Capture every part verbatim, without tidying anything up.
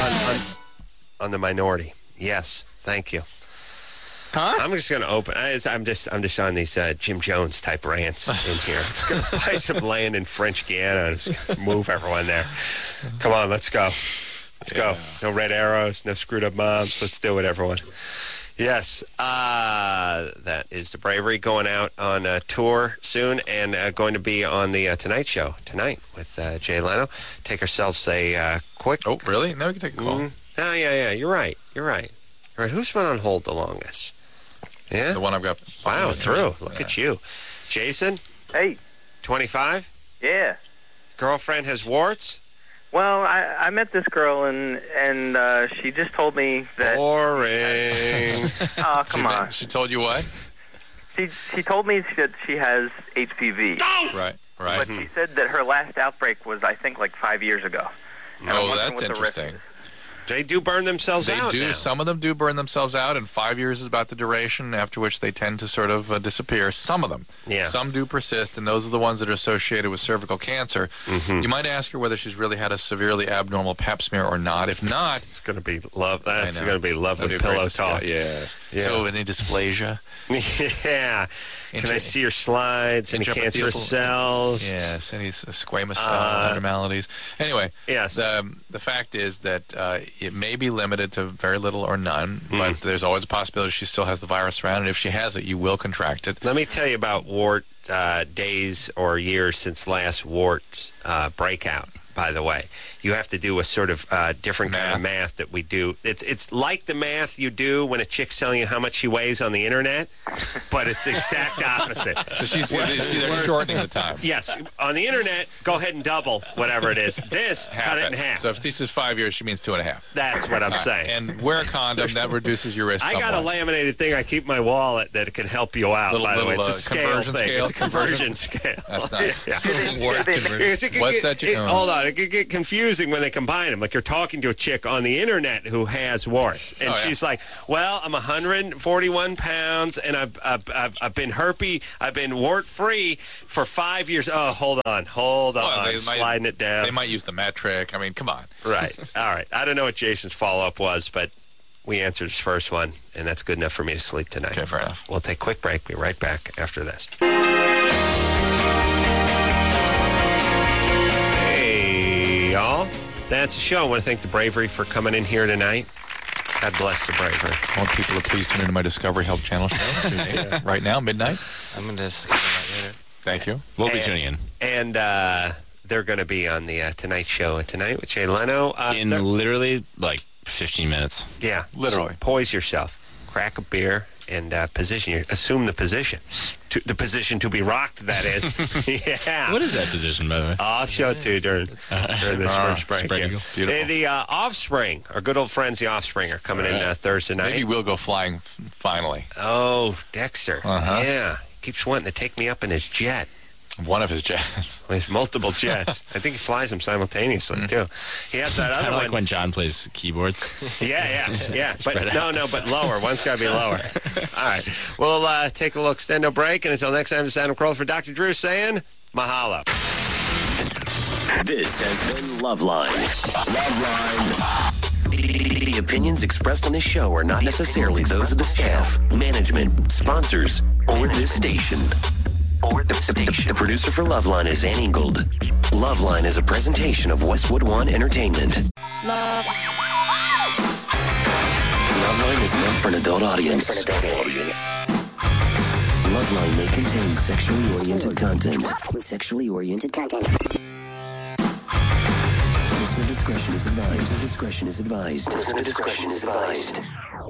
on, on, on the minority. Yes, thank you. Huh? I'm just going to open. I, I'm just I'm just on these uh, Jim Jones type rants in here. I'm just going to buy some land in French Guiana and just move everyone there. Come on, let's go. Let's yeah. go. No red arrows, no screwed up moms. Let's do it, everyone. Yes, uh, that is the Bravery going out on a tour soon and uh, going to be on the uh, Tonight Show tonight with uh, Jay Leno. Take ourselves a uh, quick... Oh, really? No, we can take a call. Mm, oh, yeah, yeah, you're right. You're right. All right, who's been on hold the longest? Yeah? The one I've got. Wow, through. Look yeah. at you. Jason? Hey. twenty-five? Yeah. Girlfriend has warts? Well, I, I met this girl, and and uh, she just told me that... Boring. Oh, come she, on. She told you what? She she told me that she has H P V. Right, right. But she said that her last outbreak was, I think, like five years ago. And oh, that's interesting. They do burn themselves they out do. now. Some of them do burn themselves out, and five years is about the duration, after which they tend to sort of uh, disappear. Some of them. Yeah. Some do persist, and those are the ones that are associated with cervical cancer. Mm-hmm. You might ask her whether she's really had a severely abnormal pap smear or not. If not... It's going to be love. That's going to be lovely be pillow talk. Yes. Yeah. So, any dysplasia? yeah. Can Intra- I see your slides? Any cancerous cells? Yes. Any squamous cell uh, abnormalities? Anyway, yes. the, the fact is that uh, it may be limited to very little or none, mm. but there's always a possibility she still has the virus around, and if she has it, you will contract it. Let me tell you about wart uh, days or years since last wart uh, breakout. By the way, you have to do a sort of uh, different math. kind of math that we do. It's it's like the math you do when a chick's telling you how much she weighs on the internet, but it's the exact opposite. So she's, she's shortening the time. Yes, on the internet, go ahead and double whatever it is. This, half cut it, it in half. So if she says five years, she means two and a half. That's what I'm right. saying. And wear a condom. That reduces your risk. I somewhat. got a laminated thing I keep in my wallet that can help you out. Little, by the way, little, it's a uh, scale conversion thing. scale? It's a conversion scale. That's nice. Yeah. Conversion. What's that? You, it, hold on, it can get confusing when they combine them. Like you're talking to a chick on the internet who has warts, and oh, yeah. she's like, "Well, I'm one hundred forty-one pounds, and I've I've, I've, I've been herpes, I've been wart free for five years." Oh, hold on, hold on, well, they sliding might, it down. They might use the metric. I mean, come on. Right. All right. I don't know what Jason's follow-up was, but we answered his first one, and that's good enough for me to sleep tonight. Okay, fair enough. We'll take a quick break. Be right back after this. Hey, y'all. That's the show. I want to thank the Bravery for coming in here tonight. God bless the Bravery. I want people to please tune into my Discovery Health Channel show yeah. right now, midnight. I'm going to discover that later. Thank you. We'll and, be tuning in. And uh, they're going to be on the uh, Tonight Show tonight with Jay Leno. Uh, in literally like fifteen minutes. Yeah. Literally. So poise yourself. Crack a beer and uh, position your, assume the position. To, the position to be rocked, that is. Yeah. What is that position, by the way? I'll show it to you during, during this uh, first break. Beautiful. The, the uh, Offspring, our good old friends, the Offspring, are coming right. in uh, Thursday night. Maybe we'll go flying f- finally. Oh, Dexter. Uh-huh. Yeah. Keeps wanting to take me up in his jet. One of his jets. Well, he has multiple jets. I think he flies them simultaneously, too. He has that other Kinda one. like when John plays keyboards. Yeah, yeah, yeah. But no, no, but lower. One's got to be lower. All right. We'll uh, take a little extendo break, and until next time, this is Adam Carolla for Doctor Drew saying, mahalo. This has been Loveline. Loveline. The, the opinions expressed on this show are not necessarily those of the staff, management, sponsors, or this station. Or the station. The producer for Loveline is Ann Ingold. Loveline is a presentation of Westwood One Entertainment. Love. Loveline is meant for an adult audience. For an adult audience. Loveline may contain sexually oriented content. Sexually oriented content. Listener discretion is advised. Listener discretion is advised. Listener discretion is advised.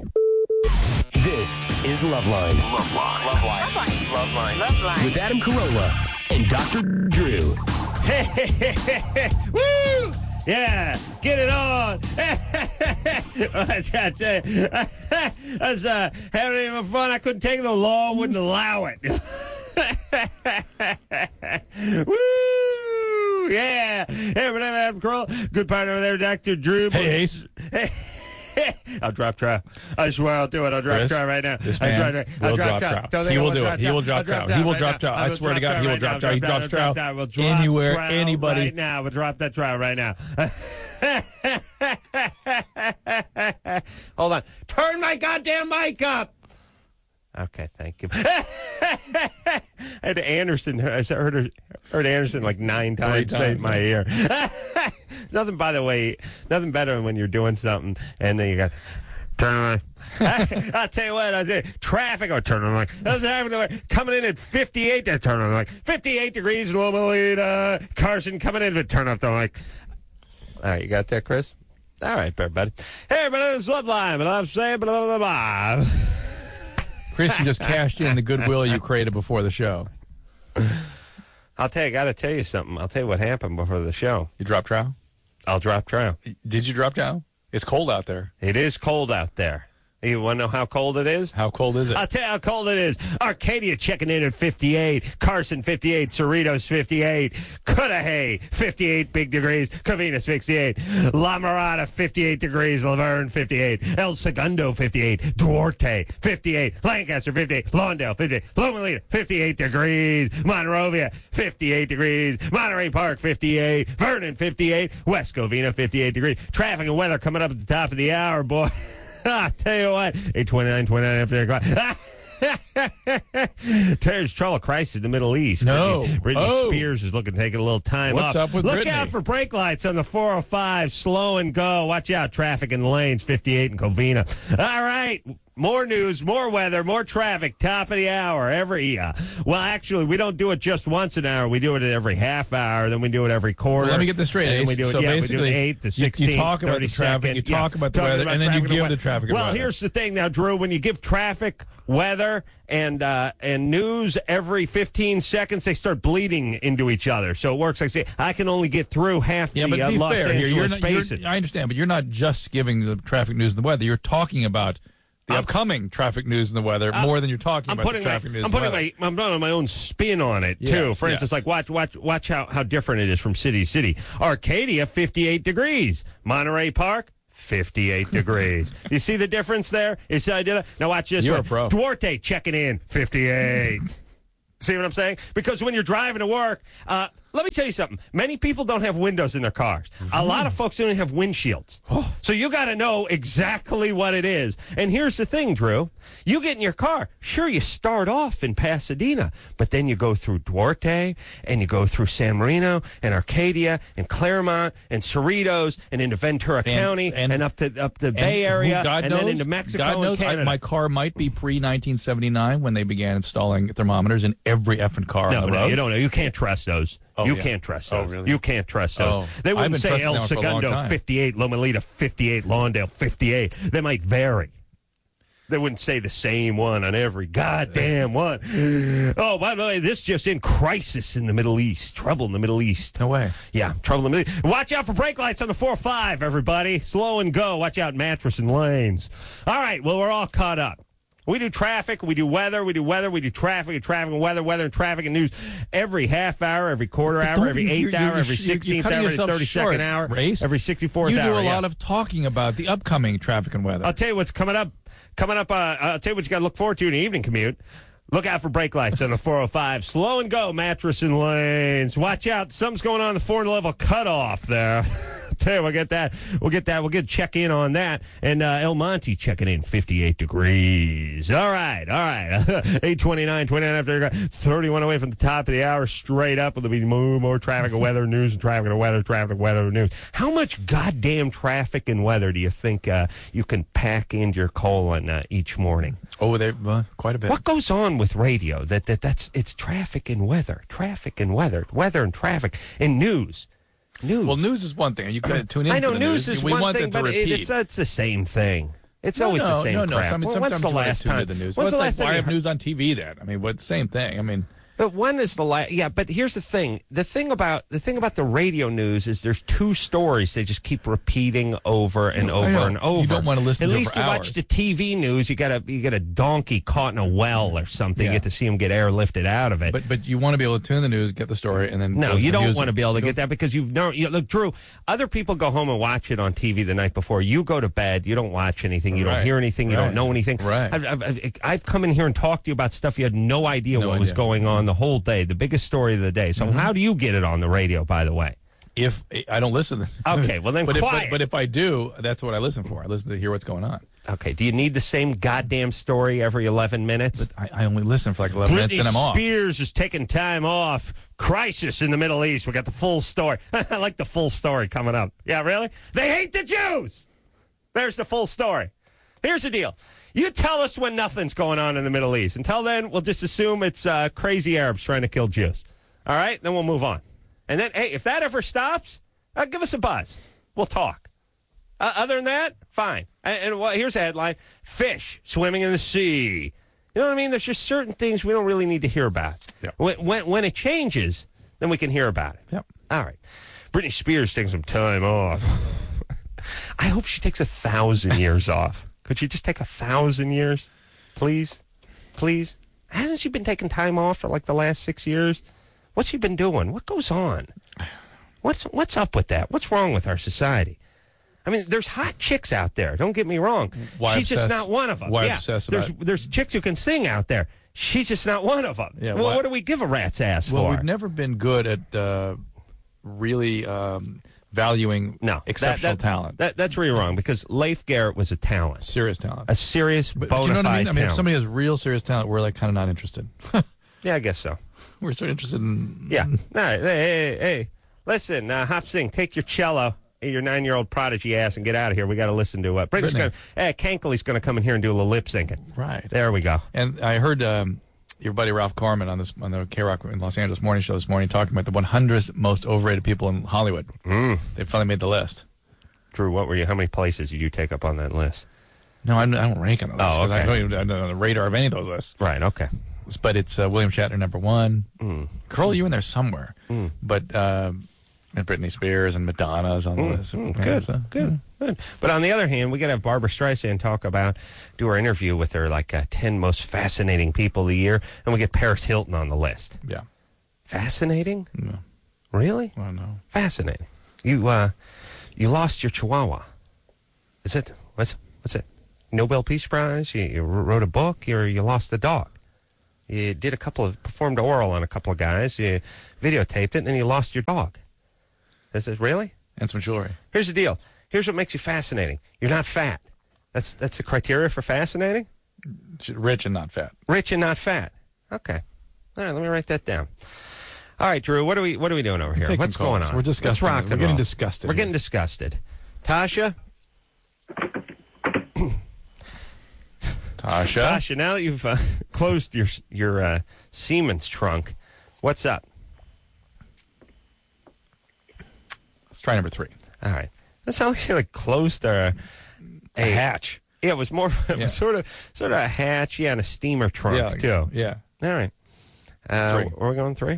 This is Loveline. Loveline. Loveline. Loveline. Loveline. With Adam Carolla and Doctor Drew. Hey, hey, hey, hey, hey. Woo! Yeah, get it on. I tell you, I was uh, having even fun. I couldn't take it. The law wouldn't allow it. Woo! Yeah. Hey, everybody, Adam Carolla. Good partner over there, Doctor Drew. Hey, Ace. Hey. I'll drop trout. I swear I'll do it. I'll drop Chris, trout right now. This I man I'll will drop, drop trout. trout. He will do it. He will drop trout. He will drop trout. I swear to God, he will drop trout. He drops trout anywhere, anybody. Right now. We'll drop that trout right now. Hold on. Turn my goddamn mic up. Okay, thank you. I had Anderson. I heard heard Anderson like nine times, times say in my ear. Nothing, by the way, nothing better than when you're doing something and then you got turn on. I, I'll tell you what, I say traffic or turn on like coming in at fifty-eight. That turn on like fifty-eight degrees. Loma Linda. Carson coming in to turn off the mic. All right, you got that, Chris? All right, everybody. Hey, everybody, it's Bloodline, but I'm saying blah blah blah. Chris, you just cashed in the goodwill you created before the show. I'll tell you, I got to tell you something. I'll tell you what happened before the show. You dropped trow? I'll drop trow. Did you drop trow? It's cold out there. It is cold out there. You want to know how cold it is? How cold is it? I'll tell you how cold it is. Arcadia checking in at fifty-eight. Carson, fifty-eight. Cerritos, fifty-eight. Cudahy, fifty-eight big degrees. Covina, fifty-eight. La Mirada, fifty-eight degrees. Laverne, fifty-eight. El Segundo, fifty-eight. Duarte, fifty-eight. Lancaster, fifty-eight. Lawndale, fifty-eight. Loma Linda, fifty-eight degrees. Monrovia, fifty-eight degrees. Monterey Park, fifty-eight. Vernon, fifty-eight. West Covina, fifty-eight degrees. Traffic and weather coming up at the top of the hour, boy. I tell you what, eight twenty-nine, twenty-nine after o'clock. There's trouble crisis in the Middle East. No. Britney, Britney oh. Spears is looking to take a little time What's off. up with Look Britney? out for brake lights on the four oh five. Slow and go. Watch out. Traffic in the lanes. fifty-eight in Covina. All right. More news, more weather, more traffic. Top of the hour. Every, uh, well, actually, we don't do it just once an hour. We do it every half hour. Then we do it every quarter. Well, let me get this straight, And then Ace. we do it, so yeah, basically, we do eight, the you, sixteen, you talk about the traffic, you talk yeah, about the talking weather, about and then you traffic give and the traffic and Well, weather. here's the thing now, Drew. When you give traffic, weather, and uh, and news every fifteen seconds, they start bleeding into each other. So it works like, say, I can only get through half yeah, the but uh, be Los fair here. Angeles You're not, basin. you're, I understand, but you're not just giving the traffic news and the weather. You're talking about the I'm, upcoming traffic news and the weather I'm, more than you're talking I'm about the my, traffic news I'm and the putting weather. my I'm putting my own spin on it, Yes, too. For yes. instance, like, watch watch watch how, how different it is from city to city. Arcadia, fifty-eight degrees. Monterey Park, fifty-eight degrees. You see the difference there? You see how I did it? Now watch this You're one. a pro. Duarte checking in, fifty-eight. See what I'm saying? Because when you're driving to work, uh, let me tell you something. Many people don't have windows in their cars. A lot of folks don't have windshields. So you got to know exactly what it is. And here's the thing, Drew. You get in your car. Sure, you start off in Pasadena, but then you go through Duarte, and you go through San Marino, and Arcadia, and Claremont, and Cerritos, and into Ventura And- County, and, and- up to up the And Bay who- Area, God and knows, then into Mexico God knows, and Canada. I, my car might be pre nineteen seventy-nine when they began installing thermometers in every effing car No, on the no, road. you don't know. You can't trust those. Oh, you yeah. can't trust Oh, those. really? You can't trust those. Oh. They I've wouldn't been say trusting El them for a long Segundo time. fifty-eight, Loma Linda fifty-eight, Lawndale fifty-eight. They might vary. They wouldn't say the same one on every goddamn one. Oh, by the way, this just in: crisis in the Middle East. Trouble in the Middle East. No way. Yeah, trouble in the Middle East. Watch out for brake lights on the four five, everybody. Slow and go. Watch out, mattress and lanes. All right, well, we're all caught up. We do traffic, we do weather, we do weather, we do traffic, and traffic and weather, weather and traffic and news every half hour, every quarter hour, Don't- every you're- eighth you're- hour, you're- every you're- you're sixteenth cutting hour, every yourself thirty-second short, hour, Race. every sixty-fourth You hour. do a yeah. lot of talking about the upcoming traffic and weather. I'll tell you what's coming up. Coming up, uh, I'll tell you what you got to look forward to in the evening commute. Look out for brake lights on the four oh five. Slow and go, mattress and lanes. Watch out. Something's going on in the four-level cutoff there. Tell you, we'll get that. We'll get that. We'll get check in on that. And uh, El Monte checking in, fifty-eight degrees. All right, all right. eight twenty-nine, twenty-nine after thirty-one away from the top of the hour. Straight up, there'll be more, more traffic and weather news and traffic and weather, traffic and weather news. How much goddamn traffic and weather do you think uh, you can pack into your colon uh, each morning? oh, they uh, quite a bit. What goes on with radio? That that that's it's traffic and weather, traffic and weather, weather and traffic and news, news. Well, news is one thing. You got to tune in. I know the news news. is we one want thing, it to but it, repeat. it's it's the same thing. It's no, always no, the same no, no. crap. I mean, Well, sometimes when's the you wanna last tune time? into the news. When's What's the like, last time why you have heard- news on T V then? I mean, what same thing? I mean, But when is the last? Yeah, but here's the thing. The thing about the thing about the radio news is there's two stories they just keep repeating over and I over know. and over. You don't wanna listen At to it least for you hours. watch the T V news. You got a you get a donkey caught in a well or something. Yeah. You get to see him get airlifted out of it. but but you want to be able to tune in the news, get the story, and then No, go to you the don't news. want to be able to get that because you've no. You, look, Drew. Other people go home and watch it on T V the night before. You go to bed. You don't watch anything. You Right. don't hear anything. You Right. don't know anything. Right. I've, I've, I've, I've come in here and talked to you about stuff you had no idea No what was idea. going on the whole day. The biggest story of the day. So how do you get it on the radio? By the way. If I don't listen. Okay, well then but quiet. If, but, but if I do, that's what I listen for. I listen to hear what's going on. Okay, do you need the same goddamn story every eleven minutes? But I, I only listen for like eleven minutes, Britney then I'm off. Spears is taking time off. Crisis in the Middle East. We got the full story. I like the full story coming up. Yeah, really? They hate the Jews. There's the full story. Here's the deal. You tell us when nothing's going on in the Middle East. Until then, we'll just assume it's uh, crazy Arabs trying to kill Jews. All right? Then we'll move on. And then, hey, if that ever stops, uh, give us a buzz. We'll talk. Uh, other than that, fine. And, and well, here's a headline. Fish swimming in the sea. You know what I mean? There's just certain things we don't really need to hear about. Yep. When, when, when it changes, then we can hear about it. Yep. All right. Britney Spears taking some time off. I hope she takes a thousand years off. Could she just take a thousand years? Please? Please? Hasn't she been taking time off for like the last six years? What's she been doing? What goes on? What's what's up with that? What's wrong with our society? I mean, there's hot chicks out there. Don't get me wrong. Why She's obsess? just not one of them. Why yeah, obsess there's about- there's chicks who can sing out there. She's just not one of them. Yeah, well, why- what do we give a rat's ass Well, for? we've never been good at uh, really um, valuing no exceptional that, that, talent, That, that's where you're wrong, because Leif Garrett was a talent, serious talent. a serious But, bona but you know what I fide mean? I mean, if talent. somebody has real serious talent, we're like kind of not interested. Yeah, I guess so. We're sort of interested in. Yeah. All right. Hey, hey, hey. Listen, uh, Hop Sing, take your cello, your nine-year-old prodigy ass, and get out of here. We got to listen to what? Britney's Britney. going to. Hey, Kankley's going to come in here and do a little lip syncing. Right. There we go. And I heard um, your buddy Ralph Corman on this on the K Rock in Los Angeles morning show this morning talking about the one hundred most overrated people in Hollywood. Mm. They finally made the list. Drew, what were you? How many places did you take up on that list? No, I'm, I don't rank on the list. Oh, 'cause I okay. don't even I'm not on the radar of any of those lists. Right. Okay. But it's uh, William Shatner number one. Mm. Curl, you in there somewhere. Mm. But uh, and Britney Spears and Madonna's on the list. Mm, Yeah, good, so, good, good. But on the other hand, we got to have Barbara Streisand talk about, do our interview with her, like uh, ten most fascinating people of the year, and we get Paris Hilton on the list. Yeah. Fascinating? No. Really? Well, no. Fascinating. You uh, you lost your Chihuahua. Is it? What's what's it? Nobel Peace Prize? You, you wrote a book. You you lost a dog. You did a couple of performed oral on a couple of guys. You videotaped it, and then you lost your dog. Is it really? And some jewelry. Here's the deal. Here's what makes you fascinating. You're not fat. That's that's the criteria for fascinating. Rich and not fat. Rich and not fat. Okay. All right. Let me write that down. All right, Drew. What are we What are we doing over here? Take some What's going calls. on? We're disgusting. Let's rock We're and getting roll. disgusted We're here. getting disgusted. Tasha. Tasha. Tasha. Now that you've uh, closed your your uh, Siemens trunk, what's up? Let's try number three. All right. That sounds like you like closed a, A hatch. Yeah, it was more. It Yeah. was sort of sort of a hatch. Yeah, and a steamer trunk Yeah. too. Yeah. All right. Uh, Three. We're going three.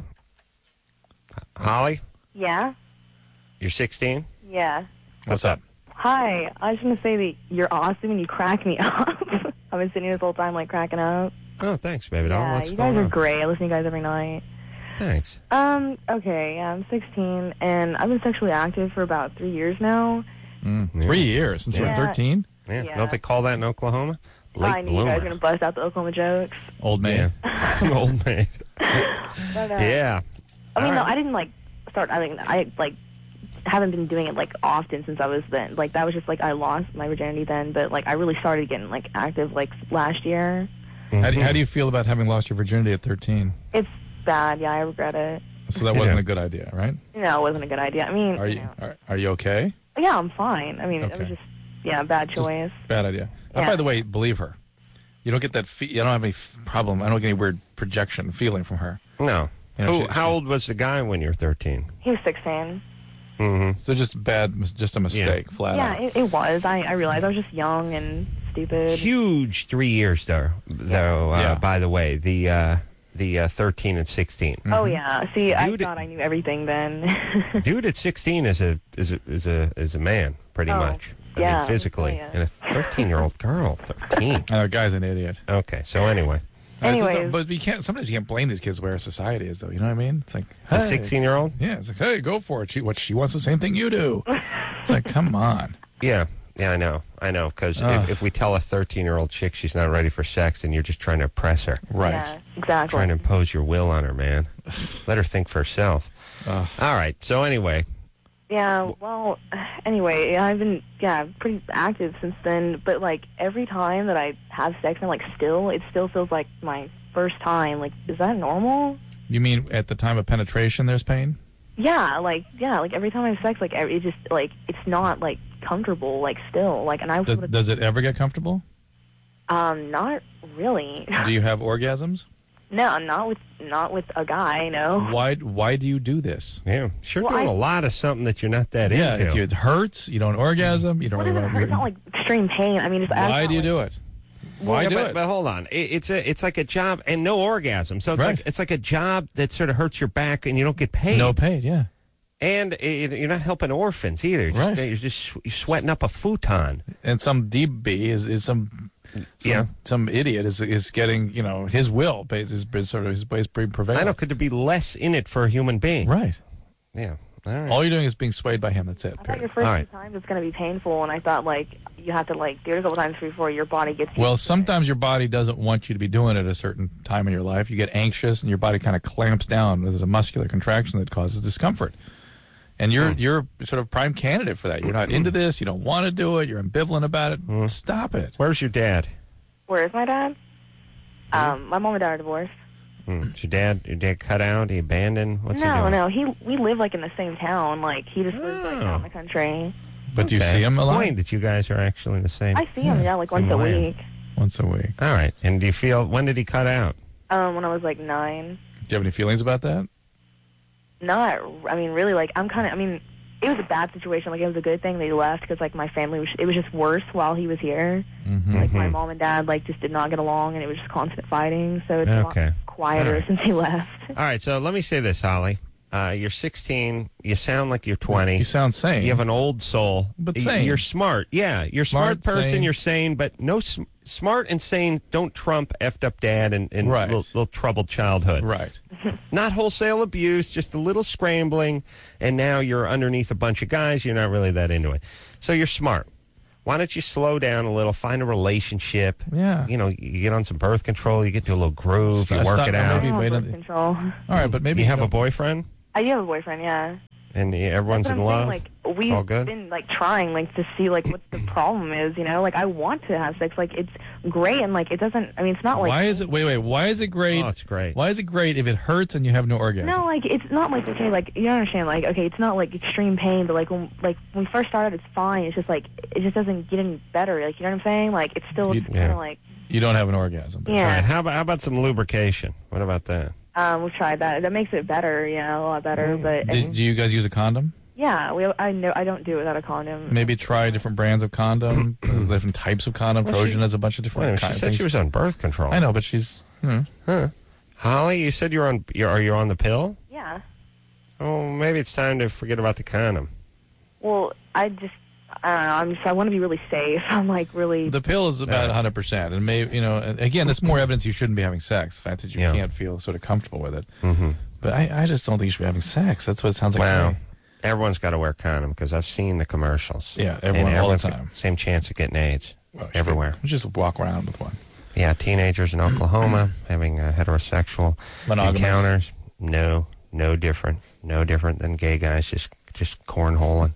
Holly, Yeah? you're sixteen. Yeah. What's up? Hi. I just want to say that you're awesome and you crack me up. I've been sitting here this whole time, like, cracking up. Oh, thanks, baby doll. yeah, What's you going guys are on? great. I listen to you guys every night. Thanks. Um, okay, yeah, I'm sixteen, and I've been sexually active for about three years now. Mm, Three years since Yeah. we're thirteen. Yeah. Yeah. Don't they call that in Oklahoma? Late I knew you guys were bloomer. going to bust out the Oklahoma jokes. Old man. Yeah. Old maid. But, uh, Yeah. I mean, All no, right. I didn't, like, start, I mean, I, like, haven't been doing it, like, often since I was then. Like, that was just, like, I lost my virginity then, but, like, I really started getting, like, active, like, last year. How do, you, how do you feel about having lost your virginity at thirteen? It's bad, yeah, I regret it. So that wasn't Yeah. a good idea, right? No, it wasn't a good idea. I mean, Are you know. are, are you okay? Yeah, I'm fine. I mean, it Okay. was just, yeah, a bad Just choice. bad idea. Uh, Yeah. by the way, believe her. You don't get that. Fe- you don't have any f- problem. I don't get any weird projection feeling from her. No. You know, Who, she- how she- old was the guy when you were thirteen? He was sixteen. Mm-hmm. So just bad, mis- just a mistake, flat Yeah, out. it, it was. I, I realized I was just young and stupid. Huge three years there, though. Uh, Yeah. By the way, the uh, the uh, thirteen and sixteen. Oh yeah. See, I Dude, thought I knew everything then. Dude at sixteen is a is a is a is a man, pretty Oh, much. I yeah, mean, physically, yeah. and a thirteen-year-old girl, thirteen. Uh, guy's an idiot. Okay, so anyway, Uh, it's- it's- Anyways. but you can't. Sometimes you can't blame these kids where society is, though. You know what I mean? It's like a hey, sixteen-year-old. Yeah, it's like, hey, go for it. She, what she wants the same thing you do. It's like, come on. Yeah, yeah, I know, I know. Because Ugh. if, if we tell a thirteen-year-old chick she's not ready for sex, and you're just trying to oppress her, Right. Yeah, exactly. trying to impose your will on her, man. Let her think for herself. Ugh. All right. So anyway, Yeah, well, anyway, I've been, yeah, pretty active since then, but, like, every time that I have sex, and, like, still, it still feels like my first time. Like, is that normal? You mean at the time of penetration there's pain? Yeah, like, yeah, like, every time I have sex, like, every- it just, like, it's not, like, comfortable, like, still. Like, and I Does, would've- does it ever get comfortable? Um, not really. Do you have orgasms? No, not with, not with a guy, no. Why Why do you do this? Yeah, sure Well, doing I- a lot of something that you're not that Yeah, into. it, it hurts. You don't orgasm. You don't What really does it want hurt? It's not, like, extreme pain. I mean, just... Why do you do it? Why Yeah, do but, it? but hold on, it, it's a it's like a job and no orgasm. So it's Right. like it's like a job that sort of hurts your back and you don't get paid. No paid, yeah. And it, you're not helping orphans either. You're Right. just, you're just you're sweating up a futon. And some D B is, is some, some Yeah. some idiot is is getting, you know, his will is, is, is sort of his ways prevail. I know. Could there be less in it for a human being? Right. Yeah. All right. All you're doing is being swayed by him. That's it. I thought Period. your first All right. few times it's going to be painful, and I thought, like, you have to, like, do it a couple times before your body gets... Well, sometimes your body doesn't want you to be doing it at a certain time in your life. You get anxious, and your body kind of clamps down. There's a muscular contraction that causes discomfort. And you're you're sort of prime candidate for that. You're not into this. You don't want to do it. You're ambivalent about it. Stop it. Where's your dad? Where is my dad? Hmm? Um, my mom and dad are divorced. Hmm. Is your dad? Your dad cut out? He abandoned? What's he no, doing? no, he we live, like, in the same town. Like, he just lives, like, Oh. out in the country. But do you Okay. see him a lot? Point that you guys are actually the same. I see him, yeah, like, once Same a land. week. Once a week. All right. And do you feel? When did he cut out? Um, when I was, like, nine. Do you have any feelings about that? Not, I mean, really, like, I'm kind of, I mean, it was a bad situation. Like, it was a good thing that he left because, like, my family was, it was just worse while he was here. Mm-hmm. Like, my mom and dad, like, just did not get along, and it was just constant fighting. So it's a Okay. lot quieter All right. since he left. All right. So let me say this, Holly. Uh, you're sixteen. You sound like you're twenty. You sound sane. You have an old soul. But Y- sane. You're smart. Yeah, you're a smart, Smart, person. sane. You're sane, but no sm- smart and sane don't trump effed up dad and, and Right. little, little troubled childhood. Right. Not wholesale abuse, just a little scrambling, and now you're underneath a bunch of guys. You're not really that into it. So you're smart. Why don't you slow down a little, find a relationship? Yeah. You know, you get on some birth control, you get to a little groove, you Stop- work stop- it maybe out. I don't wait have on- birth control. All right, but maybe You have a don't- boyfriend, I do have a boyfriend, yeah. and everyone's But in I'm love. saying, like, It's all we've good? been, like, trying, like, to see, like, what the problem is, you know? Like, I want to have sex. Like, it's great, and, like, it doesn't, I mean, it's not, like... Why is it? Wait, wait. Why is it great? Oh, it's great. Why is it great if it hurts and you have no orgasm? No, like, it's not, like, okay, like, you don't understand, like, okay, it's not, like, extreme pain, but, like, when, like, when we first started, it's fine. It's just, like, it just doesn't get any better. Like, you know what I'm saying? Like, it's still You- kind of, yeah. like, You don't have an orgasm. All right, yeah. how about, how about some lubrication? What about that? Um, we've tried that. That makes it better, you know, a lot better, but... Did, do you guys use a condom? Yeah, we, I know, I don't do it without a condom. Maybe try different brands of condom, There's different types of condom. Well, Trojan she- has a bunch of Wait a different minute, she kinds of said things. she was on birth control. I know, but she's. Hmm. Huh. Holly, you said you're on. You're, are you on the pill? Yeah. Oh, maybe it's time to forget about the condom. Well, I just, I don't know, I'm just, I want to be really safe. I'm, like, really... The pill is about one hundred percent, and maybe you know. and Again, that's more evidence you shouldn't be having sex. The fact that you Yeah. can't feel sort of comfortable with it. Mm-hmm. But I, I just don't think you should be having sex. That's what it sounds like. to Wow. me. Everyone's got to wear a condom because I've seen the commercials. Yeah, And everyone all the everyone's got time. Same chance of getting AIDS Well, you should- everywhere. you Just walk around with one. Yeah, teenagers in Oklahoma having uh, heterosexual Monogamous. encounters. No, no different. No different than gay guys just just cornholing.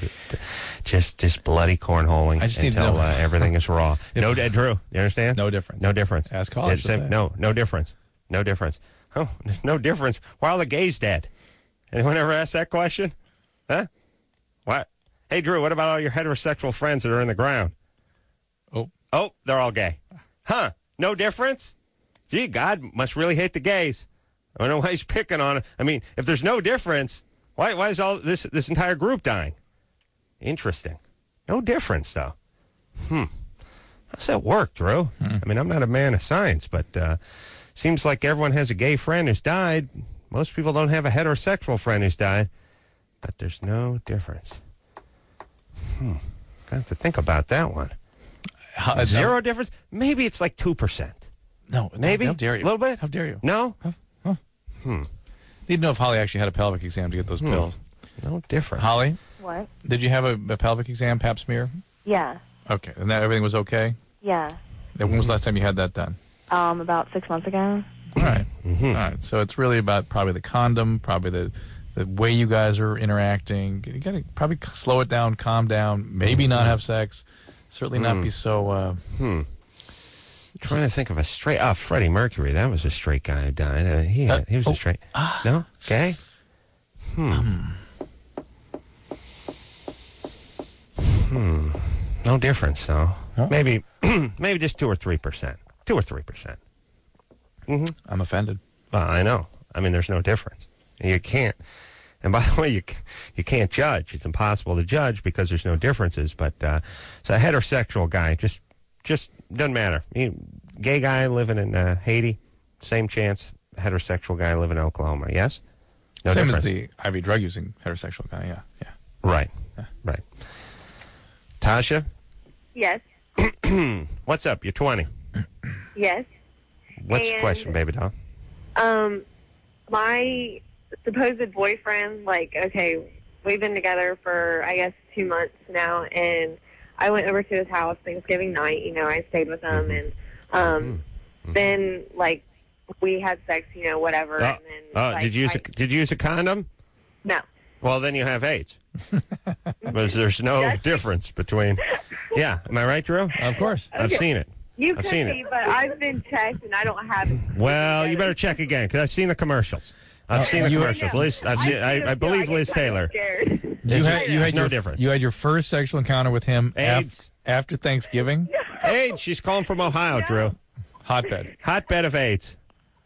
Just just bloody cornholing I just need to until know- uh, everything is raw. If- no, uh, Drew, you understand? No difference. No difference. Ask college It's same- today. no, no difference. No difference. Oh, there's no difference. Why are the gays dead? Anyone ever ask that question? Huh? What? Hey, Drew, what about all your heterosexual friends that are in the ground? Oh, Oh, they're all gay. Huh? No difference? Gee, God must really hate the gays. I don't know why he's picking on it. I mean, if there's no difference, why why is all this this entire group dying? Interesting. No difference, though. Hmm. How's that work, Drew? Hmm. I mean, I'm not a man of science, but uh, seems like everyone has a gay friend who's died. Most people don't have a heterosexual friend who's died, but there's no difference. Hmm. Got to think about that one. how, Zero difference? Maybe it's like two percent. No, Maybe? How dare you? A little bit? How dare you? No? Need to know if Holly actually had a pelvic exam to get those pills. No difference. Holly, What? did you have a, a pelvic exam, pap smear? Yeah. Okay, and that everything was okay. Yeah. And when was the last time you had that done? Um, about six months ago. All right. Mm-hmm. All right. So it's really about probably the condom, probably the the way you guys are interacting. You got to probably slow it down, calm down, maybe not have sex, certainly not be so... Uh, Hmm. Trying to think of a straight... Oh, Freddie Mercury. That was a straight guy who died. Uh, he, had, he was Uh, a straight... No? Gay? Hmm. Hmm. No difference, though. Oh. Maybe maybe just two or three percent. Two or three percent. Mm-hmm. I'm offended. Well, I know. I mean, there's no difference. You can't. And by the way, you you can't judge. It's impossible to judge because there's no differences. But uh, so a heterosexual guy just just doesn't matter. He, gay guy living in uh, Haiti, same chance. Heterosexual guy living in Oklahoma. Yes. No Same difference. as the I V drug using heterosexual guy. Yeah, yeah. Right. Yeah. Right. Tasha, Yes. what's up? You're twenty. Yes. What's the And- question, baby doll? Um, my supposed boyfriend, like, okay, we've been together for, I guess, two months now, and I went over to his house Thanksgiving night. You know, I stayed with him, and um, then, like, we had sex, you know, whatever. Oh, and then, oh, like, did you use I, a, did you use a condom? No. Well, then you have AIDS. Because there's no difference between. Yeah, am I right, Drew? Of course. I've Okay. seen it. You I've could seen be, it. but I've been checked, and I don't have it. Well, you better check again because I've seen the commercials. I've Oh, seen the you- commercials. Liz, I've seen, I, I believe Liz Taylor. You There's- had you there's had no your difference. you had your first sexual encounter with him af- AIDS. after Thanksgiving. AIDS. She's calling from Ohio, Drew. Hotbed. Hotbed of AIDS.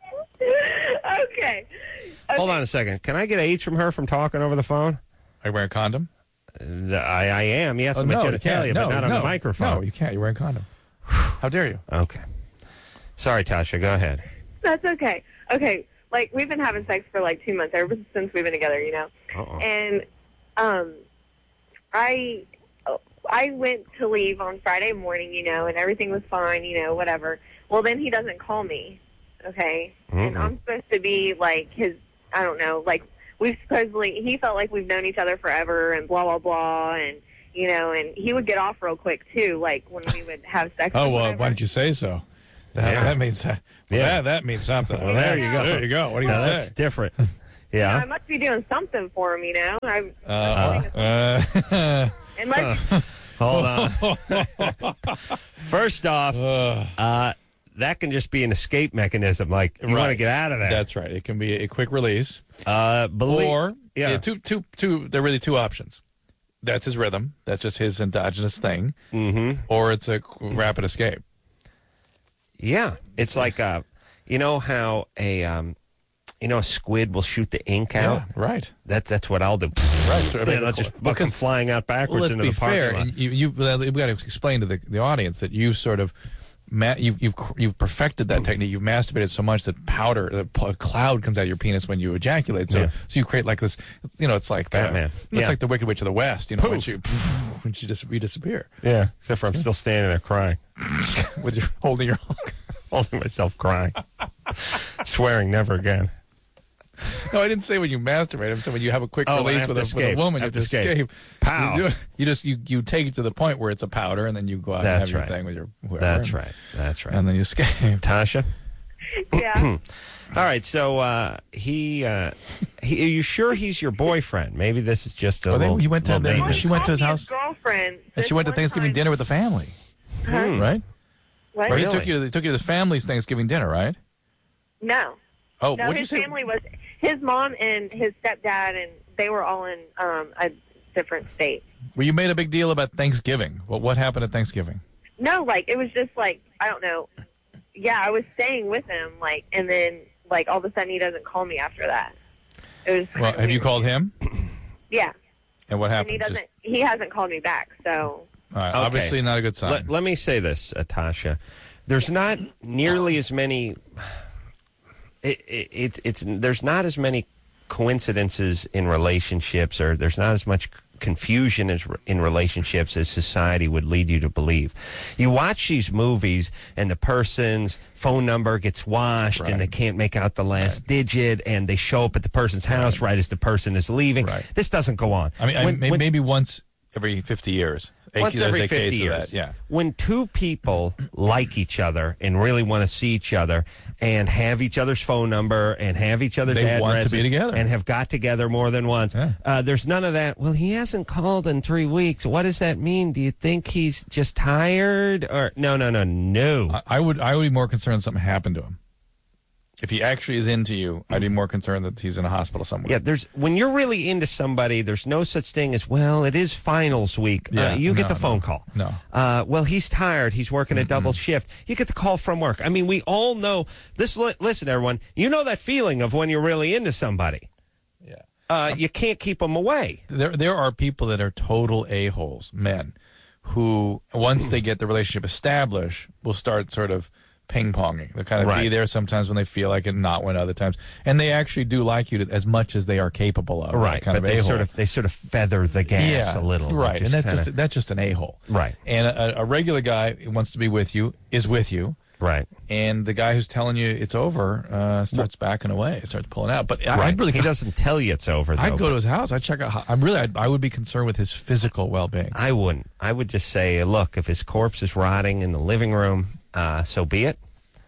Okay. Hold on a second. Can I get AIDS from her from talking over the phone? Are you wearing a condom? Uh, I, I am. Yes, Oh, I'm no, a you genitalia, can't. but No, not on no, the microphone. No, you can't. You're wearing a condom. How dare you? Okay. Sorry, Tasha. Go ahead. That's okay. Okay, like, we've been having sex for, like, two months, ever since we've been together, you know? Uh-oh. And um, I I went to leave on Friday morning, you know, and everything was fine, you know, whatever. Well, then he doesn't call me, okay? And Mhm. I'm supposed to be, like, his, I don't know, like, we've supposedly, he felt like we've known each other forever and blah, blah, blah, and, you know, and he would get off real quick, too, like, when we would have sex. Oh or well, whatever. why did you say so? That, Yeah. that means that. Well, Yeah. that, that means something. Well, there you That's- go. There you go. What do you Now, say? that's different. I Yeah. must be doing something for him, you know? I, Uh, uh, unless, Hold on. First off, uh, uh, that can just be an escape mechanism. Like, you want to Right. get out of that. that's right. It can be a quick release, Uh, believe, or yeah. yeah, two, two, two. There are really two options. That's his rhythm. That's just his endogenous thing. Mm-hmm. Or it's a rapid escape. Yeah. It's like, uh, you know how a, um, you know, a squid will shoot the ink out? Yeah, right. That, that's what I'll do. Right. So, I mean, Then I'll just well, book them 'cause- flying out backwards Well, let's into be the parking fair. lot. And you, you, well, you've got to explain to the, the audience that you've sort of, ma- you've, you've, you've perfected that technique. You've masturbated so much that powder, the p- cloud comes out of your penis when you ejaculate. So, Yeah. so you create like this, you know, it's like uh, Batman. It's Yeah. like the Wicked Witch of the West. You know, when Poof. you, when you just you disappear Yeah. Except for I'm still standing there crying. with your holding your. Holding myself crying. Swearing never again. No, I didn't say when you masturbate. I said when you have a quick Oh, I release have with to a, with a escape. woman, I you have have to to escape. escape. Pow. You, do, you just you, you take it to the point where it's a powder, and then you go out That's and have right. your thing with your whoever. That's and- right. That's right. And then you escape. Tasha? yeah. All right, so uh, he, uh, he, are you sure he's your boyfriend? Maybe this is just a Oh, they- little. you went to little the- maintenance. she went to his Called me house? girlfriend. And she went to Thanksgiving dinner with the family, Hmm. right? What? Or he Really? took you. They took you to the family's Thanksgiving dinner, right? No. Oh, No, what'd you his say? family was his mom and his stepdad, and they were all in um, a different state. Well, you made a big deal about Thanksgiving. Well, what happened at Thanksgiving? No, like it was just like I don't know. Yeah, I was staying with him, like, and then like all of a sudden he doesn't call me after that. It was. Well, have you called him? Yeah, And what and happened? he doesn't. Just- He hasn't called me back. So all right, Okay. obviously not a good sign. Let, let me say this, uh, Tasha. There's not nearly as many. It, it, it, it's there's not as many coincidences in relationships, or there's not as much confusion as, in relationships as society would lead you to believe. You watch these movies, and the person's phone number gets washed, Right. and they can't make out the last digit, and they show up at the person's house right, as the person is leaving. Right. This doesn't go on. I mean, I, When- may- when- maybe once every fifty years, A- Once there's every a case fifty of years. that, yeah. When two people like each other and really want to see each other and have each other's phone number and have each other's They addresses want to be together. and have got together more than once, Yeah. uh, there's none of that. Well, he hasn't called in three weeks. What does that mean? Do you think he's just tired? Or no, no, no, no. I, I would I would be more concerned something happened to him. If he actually is into you, I'd be more concerned that he's in a hospital somewhere. Yeah, there's when you're really into somebody, there's no such thing as, well, it is finals week. Yeah, uh, you get no, the phone no, call. no. Uh, well, he's tired. He's working a double shift. You get the call from work. I mean, we all know this. Li- listen, everyone, you know that feeling of when you're really into somebody. Yeah. Uh, you can't keep them away. There there are people that are total a-holes, men, who once they get the relationship established will start sort of ping-ponging. They'll kind of be Right. there sometimes when they feel like it, not when other times. And they actually do like you to, as much as they are capable of. Right, Kind but of they a-hole. sort of they sort of feather the gas yeah, a little. They right, and that's kinda- just that's just an a-hole. Right. And a, a regular guy who wants to be with you is with you. right. And the guy who's telling you it's over uh, starts backing away, starts pulling out. But I, Right. I'd really, he doesn't tell you it's over. Though, I'd go but to his house. I'd check out. How, I'm really, I'd, I would be concerned with his physical well-being. I wouldn't. I would just say, look, if his corpse is rotting in the living room, uh, so be it.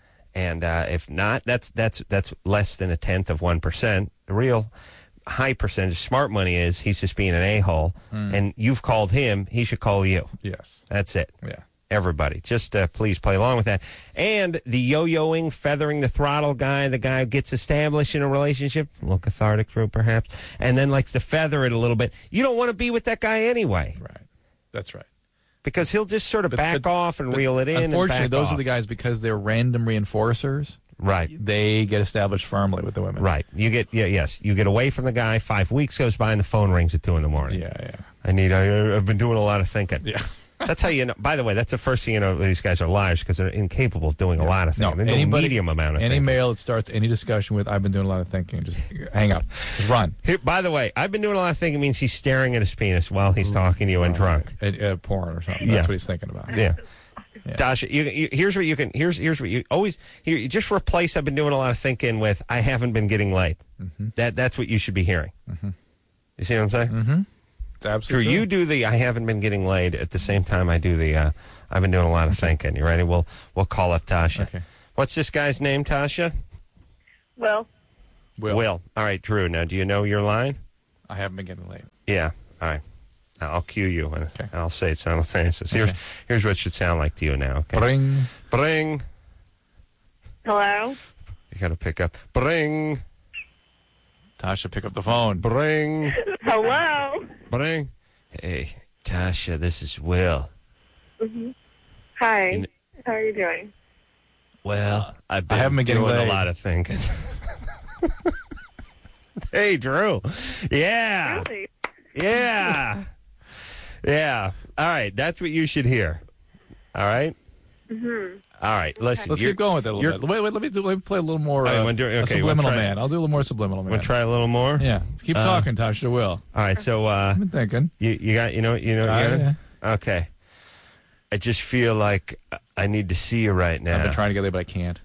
And uh, if not, that's that's that's less than a tenth of one percent. The real high percentage smart money is he's just being an a-hole, and you've called him. He should call you. Yes. That's it. Yeah. Everybody, just uh, please play along with that. And the yo-yoing, feathering the throttle guy, the guy who gets established in a relationship, a little cathartic through perhaps, and then likes to feather it a little bit. You don't want to be with that guy anyway, Right. That's right. because he'll just sort of But- back but- off and but reel it in. Unfortunately, and back those off. are the guys, because they're random reinforcers. Right. They get established firmly with the women. Right. You get yeah, yes. You get away from the guy. Five weeks goes by, and the phone rings at two in the morning. Yeah, yeah. I need. I, I've been doing a lot of thinking. Yeah. That's how you know. By the way, that's the first thing you know. These guys are liars because they're incapable of doing a lot of No, thinking. They do a anybody, medium amount of any thinking. male that starts any discussion with "I've been doing a lot of thinking," just hang up, just run. Here, by the way, I've been doing a lot of thinking. Means he's staring at his penis while he's talking to you and drunk. At, at porn or something. Yeah. That's what he's thinking about. Yeah. Yeah. Dasha, you, you, here's what you can. Here's here's what you always. Here, you just replace. I've been doing a lot of thinking with. I haven't been getting laid. Mm-hmm. That that's what you should be hearing. Mm-hmm. You see what I'm saying? Mm-hmm. It's Drew, absolutely you do the I haven't been getting laid at the same time I do the uh, I've been doing a lot of thinking. You ready? We'll we'll call up Tasha. Okay. What's this guy's name, Tasha? Well, Will. All right, Drew. Now, do you know your line? I haven't been getting laid. Yeah. All right. Now, I'll cue you, and, Okay. and I'll say it simultaneously. Here's Okay. here's what it should sound like to you now. Okay. Bring. Bring. hello? You got to pick up. Bring. Tasha, pick up the phone. Bring. Hello? Bring. Hey, Tasha. This is Will. Hi. You kn- How are you doing? Well, I've been, haven't been getting doing laid. a lot of thinking. Hey, Drew. Yeah. Really? Yeah. Yeah. All right. That's what you should hear. All right? Mm-hmm. All right. Listen. Let's you're- keep going with that a little you're- bit. Wait, wait. Let me do, let me play a little more. Oh, you Uh, wanna do it? a Okay, subliminal we'll try- man. I'll do a little more subliminal man. Want to try a little more? Yeah. Keep Uh, talking, Tasha. I will. All right. So, uh, I've been thinking. you, you got, you know, you know, Uh, you got it? yeah. Okay. I just feel like I need to see you right now. I've been trying to get laid, but I can't.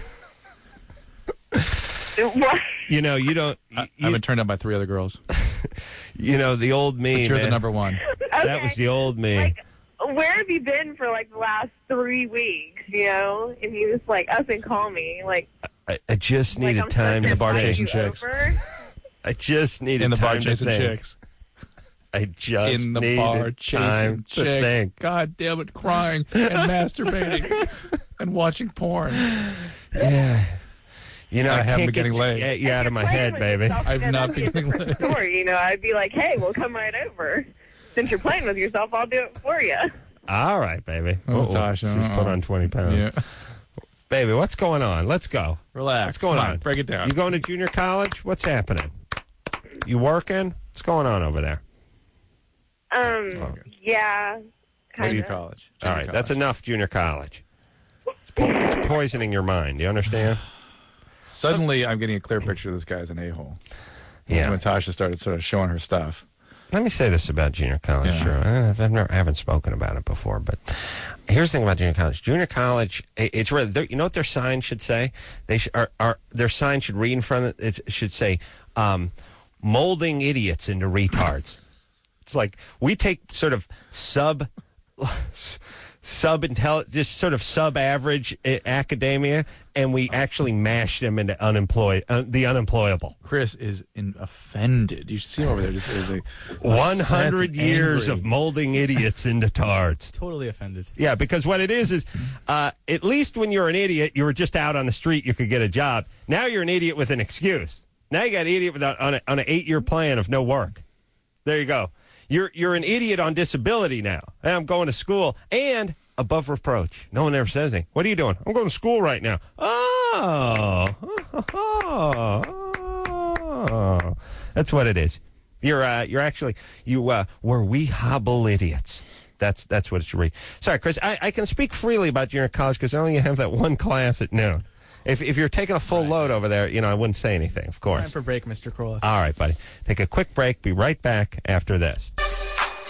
What? You know, you don't, I, you, I've been turned down by three other girls. you know, the old me, But you're man. the number one. That Okay. was the old me. Like, where have you been for like the last three weeks? You know, and you just like up and call me, like, I, I just like needed I'm time supposed to the bar invite think. chasing you chicks. over? I just needed In the bar time to chasing think. chicks. I just In the needed bar time chasing to chicks. think. God damn it, crying and masturbating and watching porn. Yeah. You know, I I, haven't can't been get getting you, laid. get you out of my Playing head, with baby. yourself, I've you know, not that'd be a been different getting laid. story. You know, I'd be like, hey, we'll come right over. Since you're playing with yourself, I'll do it for you. All right, baby. Oh, Uh-oh. Tasha, She's put uh-oh. on twenty pounds. Yeah. Baby, what's going on? Let's go. Relax. What's going Come on? Break it down. You going to junior college? What's happening? You working? What's going on over there? Um, yeah, What kind do you of. college? All Junior right, that's college. enough junior college. It's, po- it's poisoning your mind. Do you understand? Suddenly, I'm getting a clear picture of this guy as an a-hole. Yeah. When Tasha started sort of showing her stuff. Let me say this about junior college, Yeah. Drew. I- I've never, I haven't spoken about it before, but here's the thing about junior college. Junior college, it, it's really, they're- you know what their sign should say? They sh- are, are, their sign should read in front of it, it should say, um, molding idiots into retards. It's like we take sort of sub sub intel just sort of sub average academia, and we actually mashed them into unemployed, uh, the unemployable. Chris is in, offended. You should see him over there. Just like, One hundred years angry. of molding idiots into tards. Totally offended. Yeah, because what it is is, uh, at least when you're an idiot, you were just out on the street, you could get a job. Now you're an idiot with an excuse. Now you got an idiot without, on, a, on an eight-year plan of no work. There you go. You're you're an idiot on disability now. And I'm going to school and above reproach. No one ever says anything. What are you doing? I'm going to school right now. Oh, oh. That's what it is. You're uh, you're actually you uh, were we hobble idiots. That's that's what it should read. Sorry, Chris. I, I can speak freely about junior college because I only have that one class at noon. If if you're taking a full Right. load over there, you know I wouldn't say anything. Of course. Time for break, Mister Corolla. All right, buddy. Take a quick break. Be right back after this.